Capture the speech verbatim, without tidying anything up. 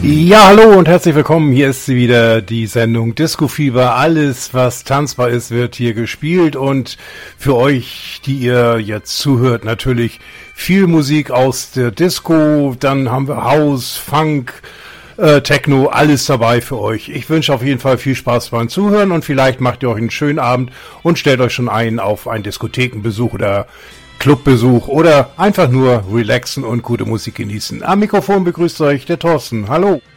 Ja, hallo und herzlich willkommen. Hier ist sie wieder, die Sendung Disco Fieber. Alles, was tanzbar ist, wird hier gespielt und für euch, die ihr jetzt zuhört, natürlich viel Musik aus der Disco. Dann haben wir House, Funk, äh, Techno, alles dabei für euch. Ich wünsche auf jeden Fall viel Spaß beim Zuhören und vielleicht macht ihr euch einen schönen Abend und stellt euch schon ein auf einen Diskothekenbesuch oder Clubbesuch oder einfach nur relaxen und gute Musik genießen. Am Mikrofon begrüßt euch der Thorsten. Hallo.